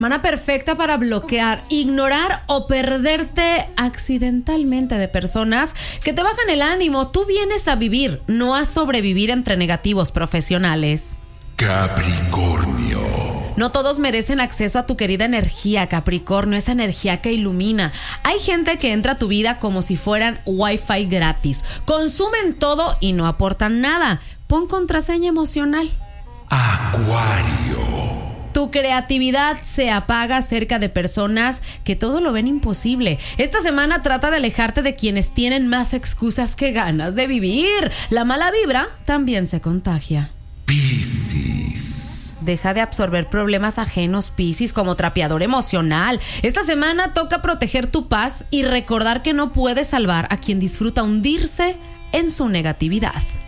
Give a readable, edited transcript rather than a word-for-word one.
Semana perfecta para bloquear, ignorar o perderte accidentalmente de personas que te bajan el ánimo. Tú vienes a vivir, no a sobrevivir entre negativos profesionales. Capricornio. No todos merecen acceso a tu querida energía, Capricornio, esa energía que ilumina. Hay gente que entra a tu vida como si fueran Wi-Fi gratis. Consumen todo y no aportan nada. Pon contraseña emocional. Acuario. Tu creatividad se apaga cerca de personas que todo lo ven imposible. Esta semana trata de alejarte de quienes tienen más excusas que ganas de vivir. La mala vibra también se contagia. Piscis. Deja de absorber problemas ajenos, Piscis, como trapeador emocional. Esta semana toca proteger tu paz y recordar que no puedes salvar a quien disfruta hundirse en su negatividad.